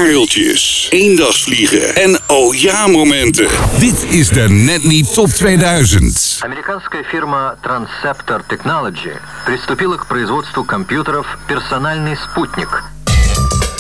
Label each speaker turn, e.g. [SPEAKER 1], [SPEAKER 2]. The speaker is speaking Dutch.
[SPEAKER 1] pareltjes, eendagsvliegen en oh ja momenten. Dit is de Net Niet Top 2000.
[SPEAKER 2] Американская фирма Transceptor Technology приступила к производству компьютеров «Персональный спутник».